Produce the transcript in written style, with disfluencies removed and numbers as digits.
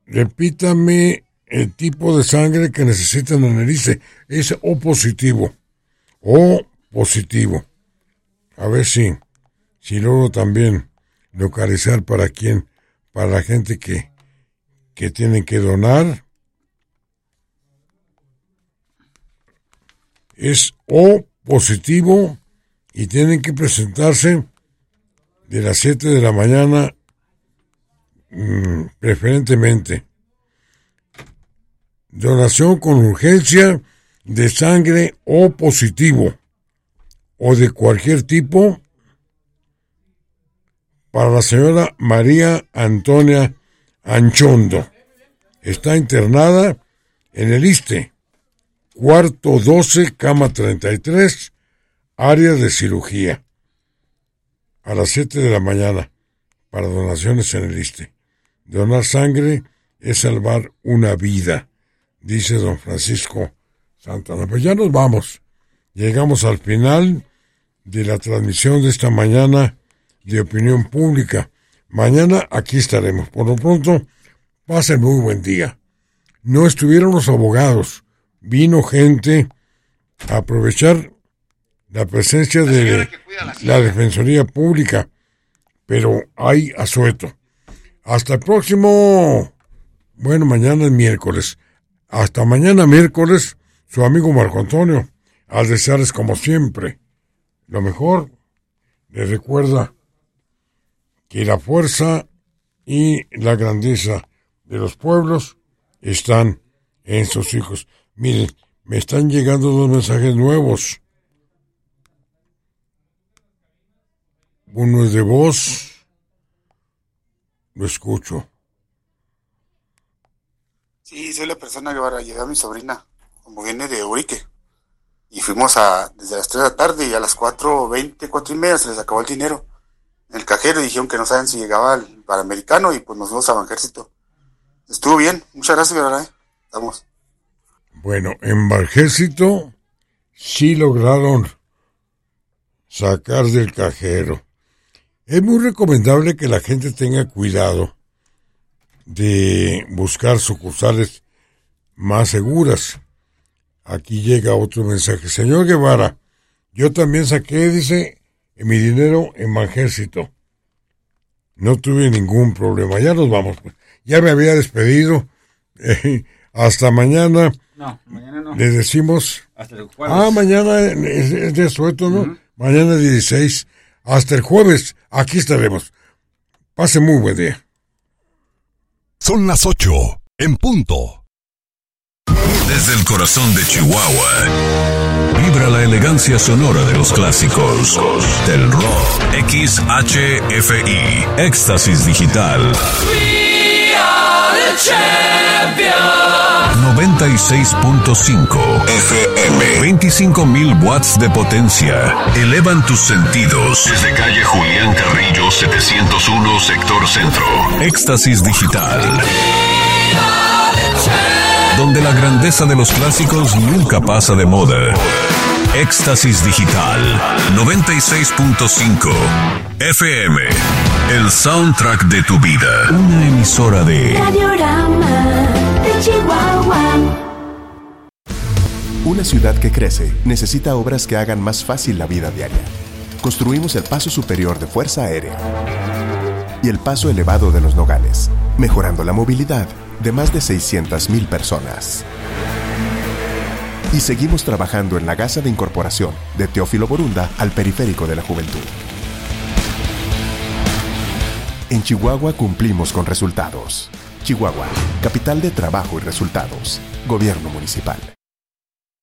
repítame el tipo de sangre que necesitan en el ISSSTE. Es O positivo. O positivo. A ver si logro también localizar para la gente que tienen que donar. Es O positivo y tienen que presentarse de las 7 de la mañana, preferentemente. Donación con urgencia de sangre O positivo o de cualquier tipo para la señora María Antonia Anchondo. Está internada en el ISSSTE, cuarto 12, cama 33, área de cirugía. A las 7 de la mañana, para donaciones en el ISSSTE. Donar sangre es salvar una vida, dice don Francisco Santana. Pues ya nos vamos. Llegamos al final de la transmisión de esta mañana de Opinión Pública. Mañana aquí estaremos. Por lo pronto, pasen muy buen día. No estuvieron los abogados. Vino gente a aprovechar la presencia de la Defensoría Pública, pero hay asueto. Hasta el próximo, mañana es miércoles. Hasta mañana miércoles, su amigo Marco Antonio, al desearles como siempre lo mejor, les recuerda que la fuerza y la grandeza de los pueblos están en sus hijos. Miren, me están llegando 2 mensajes nuevos. Uno es de voz. Lo escucho. Sí, soy la persona que va a llegar mi sobrina, como viene de Urique. Y fuimos desde las 3 de la tarde y a las 4:20, 4:30 se les acabó el dinero. En el cajero dijeron que no saben si llegaba el Panamericano y pues nos fuimos a Banjército. Estuvo bien, muchas gracias, ¿verdad? Estamos. Bueno, en Banjército sí lograron sacar del cajero. Es muy recomendable que la gente tenga cuidado de buscar sucursales más seguras. Aquí llega otro mensaje. Señor Guevara, yo también saqué, dice, mi dinero en Banjército. No tuve ningún problema. Ya nos vamos. Ya me había despedido. Hasta mañana. No, mañana no. Le decimos. Hasta el jueves. Mañana es de asueto, ¿no? Uh-huh. Mañana 16. Hasta el jueves. Aquí estaremos. Pase muy buen día. Son las 8 en punto. Desde el corazón de Chihuahua, vibra la elegancia sonora de los clásicos del rock. XHFI, Éxtasis Digital. We are the champions. 96.5 FM. 25,000 watts de potencia. Elevan tus sentidos. Desde calle Julián Carrillo, 701, sector centro. Éxtasis Digital. Donde la grandeza de los clásicos nunca pasa de moda. Éxtasis Digital 96.5 FM. El soundtrack de tu vida. Una emisora de Radiorama de Chihuahua. Una ciudad que crece necesita obras que hagan más fácil la vida diaria. Construimos el paso superior de Fuerza Aérea y el paso elevado de Los Nogales, mejorando la movilidad de más de 600,000 personas. Y seguimos trabajando en la gasa de incorporación de Teófilo Borunda al periférico de la juventud. En Chihuahua cumplimos con resultados. Chihuahua, capital de trabajo y resultados. Gobierno municipal.